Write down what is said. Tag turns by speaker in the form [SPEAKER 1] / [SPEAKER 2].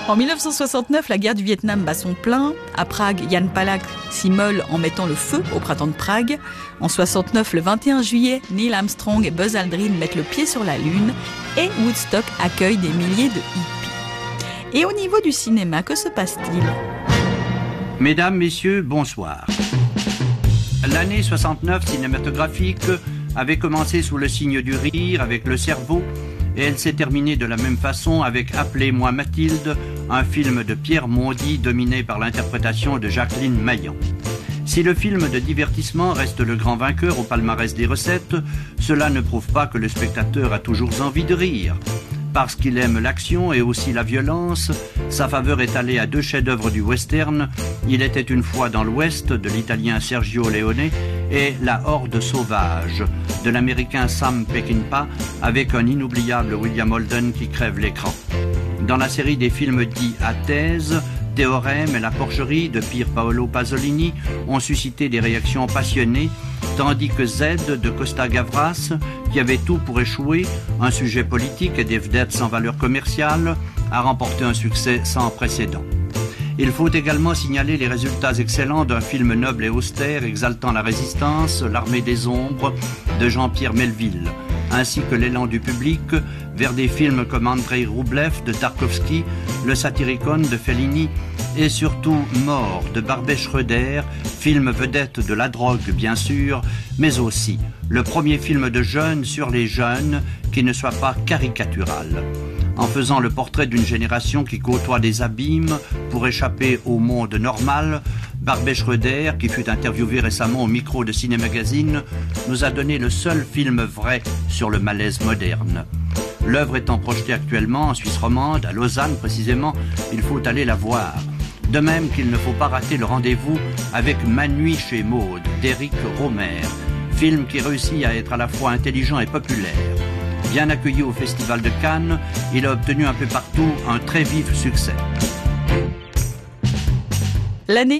[SPEAKER 1] En 1969, la guerre du Vietnam bat son plein. À Prague, Jan Palach s'immole en mettant le feu au printemps de Prague. En 69, le 21 juillet, Neil Armstrong et Buzz Aldrin mettent le pied sur la Lune et Woodstock accueille des milliers de hippies. Et au niveau du cinéma, que se passe-t-il ?
[SPEAKER 2] Mesdames, Messieurs, bonsoir. L'année 69 cinématographique avait commencé sous le signe du rire avec Le Cerveau et elle s'est terminée de la même façon avec Appelez-moi Mathilde, un film de Pierre Mondy dominé par l'interprétation de Jacqueline Maillan. Si le film de divertissement reste le grand vainqueur au palmarès des recettes, cela ne prouve pas que le spectateur a toujours envie de rire. Parce qu'il aime l'action et aussi la violence, sa faveur est allée à deux chefs-d'œuvre du western, Il était une fois dans l'Ouest de l'italien Sergio Leone et La Horde sauvage de l'américain Sam Peckinpah avec un inoubliable William Holden qui crève l'écran. Dans la série des films dits à thèse, Théorème et La Porcherie de Pier Paolo Pasolini ont suscité des réactions passionnées, tandis que Z de Costa Gavras, qui avait tout pour échouer, un sujet politique et des vedettes sans valeur commerciale, a remporté un succès sans précédent. Il faut également signaler les résultats excellents d'un film noble et austère exaltant la résistance, L'Armée des Ombres de Jean-Pierre Melville, ainsi que l'élan du public vers des films comme Andrei Roublev de Tarkovsky, Le Satyricon de Fellini et surtout Mort de Barbet Schroeder, film vedette de la drogue bien sûr, mais aussi le premier film de jeunes sur les jeunes qui ne soit pas caricatural. En faisant le portrait d'une génération qui côtoie des abîmes pour échapper au monde normal, Barbet Schroeder, qui fut interviewé récemment au micro de Ciné Magazine, nous a donné le seul film vrai sur le malaise moderne. L'œuvre étant projetée actuellement en Suisse romande, à Lausanne précisément, il faut aller la voir. De même qu'il ne faut pas rater le rendez-vous avec Ma nuit chez Maud d'Éric Rohmer, film qui réussit à être à la fois intelligent et populaire. Bien accueilli au Festival de Cannes, il a obtenu un peu partout un très vif succès.
[SPEAKER 1] L'année